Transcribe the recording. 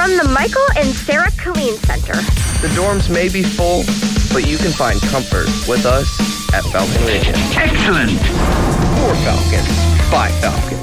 from the Michael and Sarah Killeen Center. The dorms may be full, but you can find comfort with us at Falcon Radio. Excellent! For Falcons, by Falcons.